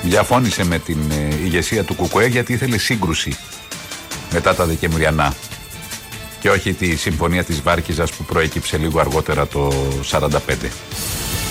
διαφώνησε με την ηγεσία του ΚΚΕ γιατί ήθελε σύγκρουση μετά τα Δεκεμβριανά και όχι τη συμφωνία της Βάρκηζας που προέκυψε λίγο αργότερα το 1945.